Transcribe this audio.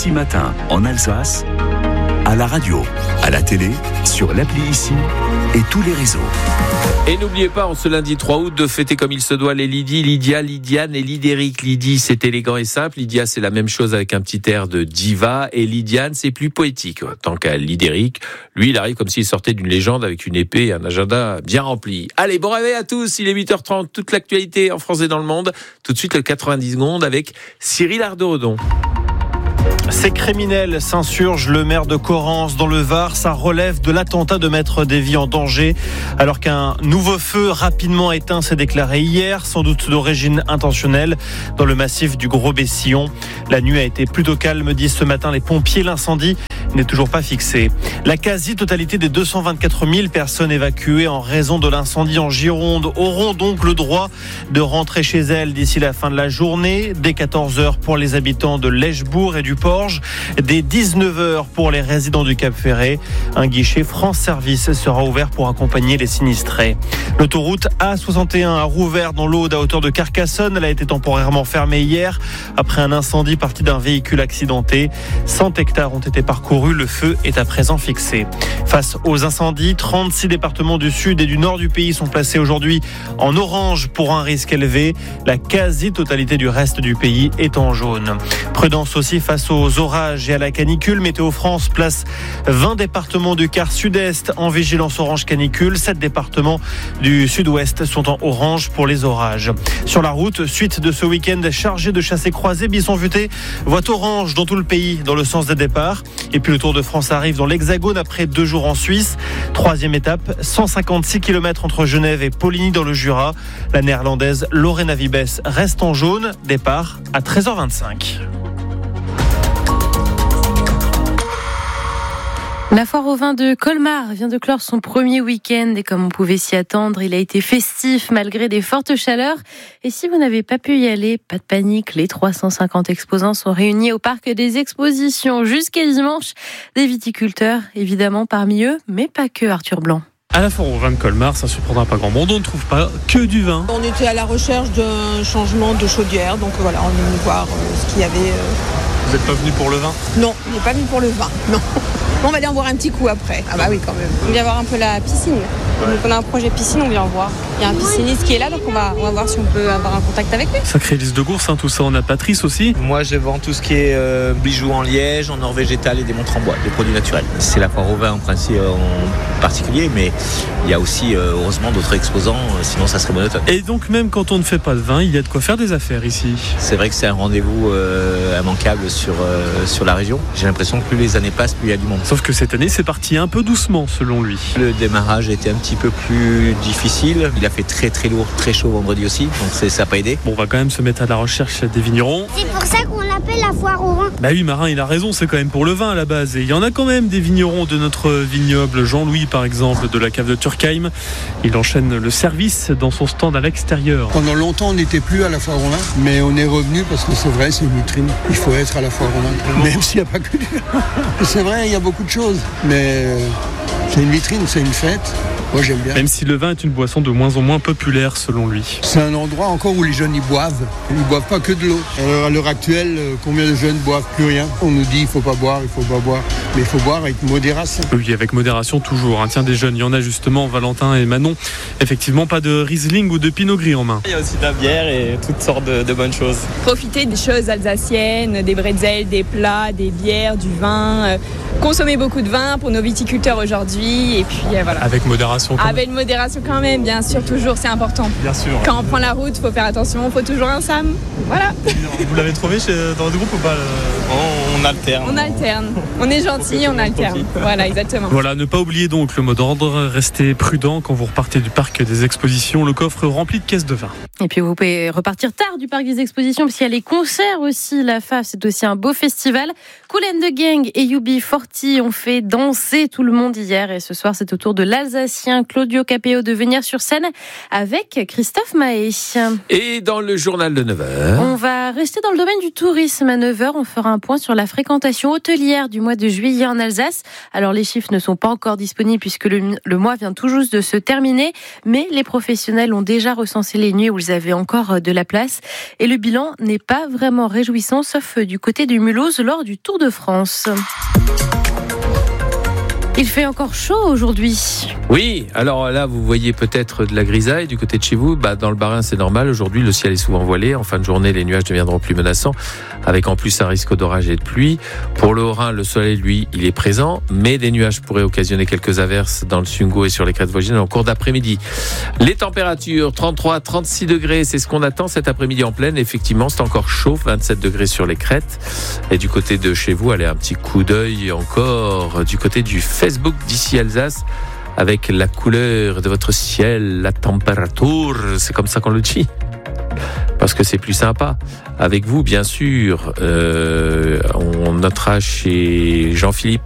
Ici Matin en Alsace, à la radio, à la télé, sur l'appli Ici et tous les réseaux. Et n'oubliez pas, en ce lundi 3 août, de fêter comme il se doit les Lydie, Lydia, Lydiane et Lydéric. Lydie, c'est élégant et simple. Lydia, c'est la même chose avec un petit air de diva. Et Lydiane, c'est plus poétique. Tant qu'à Lydéric, lui, il arrive comme s'il sortait d'une légende avec une épée et un agenda bien rempli. Allez, bon réveil à tous. Il est 8h30. Toute l'actualité en France et dans le monde. Tout de suite, le 90 secondes avec Cyril Ardoredon. Ces criminels s'insurgent. Le maire de Correns dans le Var, ça relève de l'attentat de mettre des vies en danger. Alors qu'un nouveau feu rapidement éteint s'est déclaré hier, sans doute d'origine intentionnelle, dans le massif du Gros-Bessillon. La nuit a été plutôt calme, disent ce matin les pompiers. L'incendie n'est toujours pas fixé. La quasi-totalité des 224 000 personnes évacuées en raison de l'incendie en Gironde auront donc le droit de rentrer chez elles d'ici la fin de la journée, dès 14h pour les habitants de Lèchebourg et du Porge, dès 19h pour les résidents du Cap-Ferré. Un guichet France Service sera ouvert pour accompagner les sinistrés. L'autoroute A61 a rouvert dans l'Aude à hauteur de Carcassonne. Elle a été temporairement fermée hier après un incendie parti d'un véhicule accidenté. 100 hectares ont été parcourus. Le feu est à présent fixé. Face aux incendies, 36 départements du sud et du nord du pays sont placés aujourd'hui en orange pour un risque élevé. La quasi-totalité du reste du pays est en jaune. Prudence aussi face aux orages et à la canicule. Météo France place 20 départements du quart sud-est en vigilance orange canicule. 7 départements du sud-ouest sont en orange pour les orages. Sur la route, suite de ce week-end chargé de chassés-croisés, Bisson-Futé voit orange dans tout le pays dans le sens des départs. Et puis le Tour de France arrive dans l'Hexagone après 2 jours en Suisse. 3e étape, 156 km entre Genève et Poligny dans le Jura. La néerlandaise Lorena Wiebes reste en jaune. Départ à 13h25. La foire au vin de Colmar vient de clore son premier week-end et comme on pouvait s'y attendre, il a été festif malgré des fortes chaleurs. Et si vous n'avez pas pu y aller, pas de panique, les 350 exposants sont réunis au parc des expositions jusqu'à dimanche. Des viticulteurs, évidemment, parmi eux, mais pas que. Arthur Blanc. À la foire au vin de Colmar, ça ne surprendra pas grand monde, on ne trouve pas que du vin. On était à la recherche d'un changement de chaudière, donc voilà, on est venu voir ce qu'il y avait. Vous n'êtes pas venu pour le vin ? Non, on n'est pas venu pour le vin, non. On va aller en voir un petit coup après. Ah bah oui, quand même. On vient voir un peu la piscine. Donc on a un projet piscine, on vient voir. Il y a un pisciniste qui est là, donc on va voir si on peut avoir un contact avec lui. Sacrée liste de courses, tout ça. On a Patrice aussi. Moi, je vends tout ce qui est bijoux en liège, en or végétal et des montres en bois, des produits naturels. C'est la foire au vin en principe en particulier, mais il y a aussi heureusement d'autres exposants, sinon ça serait monotone. Et donc même quand on ne fait pas de vin, il y a de quoi faire des affaires ici. C'est vrai que c'est un rendez-vous immanquable sur la région. J'ai l'impression que plus les années passent, plus il y a du monde. Sauf que cette année, c'est parti un peu doucement selon lui. Le démarrage a été un petit peu plus difficile. Il a fait très très lourd, très chaud vendredi aussi, donc ça n'a pas aidé. Bon, on va quand même se mettre à la recherche des vignerons. C'est pour ça qu'on l'appelle la foire au vin. Bah oui, Marin, il a raison, c'est quand même pour le vin à la base. Et il y en a quand même des vignerons de notre vignoble. Jean-Louis, par exemple, de la cave de Turkheim. Il enchaîne le service dans son stand à l'extérieur. Pendant longtemps, on n'était plus à la foire au vin, mais on est revenu parce que c'est vrai, c'est une vitrine. Il faut être à la foire au vin, même s'il n'y a pas que du vin. C'est vrai, il y a beaucoup de choses, mais c'est une vitrine, c'est une fête. Moi, j'aime bien. Même si le vin est une boisson de moins en moins populaire, selon lui. C'est un endroit encore où les jeunes y boivent. Ils ne boivent pas que de l'eau. À l'heure actuelle, combien de jeunes boivent plus rien ? On nous dit il ne faut pas boire, il faut pas boire. Mais il faut boire avec modération. Oui, avec modération toujours. Tiens, des jeunes, il y en a justement, Valentin et Manon. Effectivement, pas de Riesling ou de Pinot Gris en main. Il y a aussi de la bière et toutes sortes de bonnes choses. Profiter des choses alsaciennes, des bretzels, des plats, des bières, du vin. Consommer beaucoup de vin pour nos viticulteurs aujourd'hui. Et puis voilà. Avec modération. Avec modération quand même, bien sûr, toujours, c'est important. Bien sûr. Quand on prend la route, il faut faire attention, il faut toujours un SAM. Voilà. Vous l'avez trouvé dans le groupe ou pas ? On alterne. On alterne. On est gentil, on alterne. Voilà, exactement. Voilà, ne pas oublier donc le mot d'ordre. Restez prudent quand vous repartez du parc des expositions. Le coffre rempli de caisses de vin. Et puis vous pouvez repartir tard du parc des expositions parce qu'il y a les concerts aussi. La FAF, c'est aussi un beau festival. Kool and the Gang et UB40 ont fait danser tout le monde hier. Et ce soir, c'est au tour de l'Alsacien Claudio Capéo de venir sur scène avec Christophe Mahé. Et dans le journal de 9h... On va rester dans le domaine du tourisme à 9h. On fera un point sur la fréquentation hôtelière du mois de juillet en Alsace. Alors les chiffres ne sont pas encore disponibles puisque le mois vient tout juste de se terminer, mais les professionnels ont déjà recensé les nuits où ils avaient encore de la place. Et le bilan n'est pas vraiment réjouissant, sauf du côté du Mulhouse lors du Tour de France. Il fait encore chaud aujourd'hui. Oui, alors là, vous voyez peut-être de la grisaille du côté de chez vous. Dans le Bas-Rhin, c'est normal. Aujourd'hui, le ciel est souvent voilé. En fin de journée, les nuages deviendront plus menaçants, avec en plus un risque d'orage et de pluie. Pour le Haut-Rhin, le soleil, lui, il est présent, mais des nuages pourraient occasionner quelques averses dans le Sungo et sur les crêtes vosgiennes en cours d'après-midi. Les températures, 33, 36 degrés, c'est ce qu'on attend cet après-midi en pleine. Effectivement, c'est encore chaud, 27 degrés sur les crêtes. Et du côté de chez vous, allez, un petit coup d'œil encore du côté du Facebook d'ici Alsace, avec la couleur de votre ciel, la température, c'est comme ça qu'on le dit, parce que c'est plus sympa. Avec vous, bien sûr, on notera chez Jean-Philippe